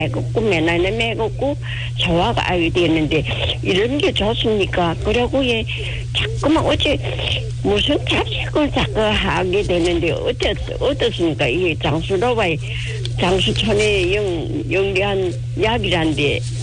매겁고 맨날 매겁고 소화가 아유 되는데 이런 게 좋습니까? 그러고 예 자꾸만 어째 무슨 자식을 자꾸 하게 되는데 어떻습니까? 이게 장수로바의 장수천의 영리한 약이란데